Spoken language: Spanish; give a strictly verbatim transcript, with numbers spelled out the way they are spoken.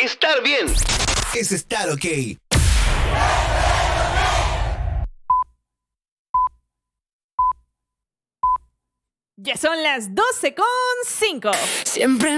Estar bien es estar ok. Ya son las doce con cinco. Siempre